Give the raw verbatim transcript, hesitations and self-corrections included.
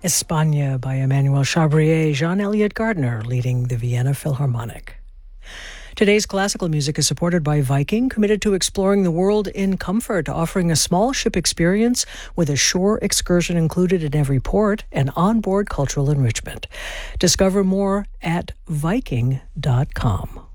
Espagne by Emmanuel Chabrier, Jean-Eliot Gardner leading the Vienna Philharmonic. Today's classical music is supported by Viking, committed to exploring the world in comfort, offering a small ship experience with a shore excursion included in every port and onboard cultural enrichment. Discover more at viking dot com.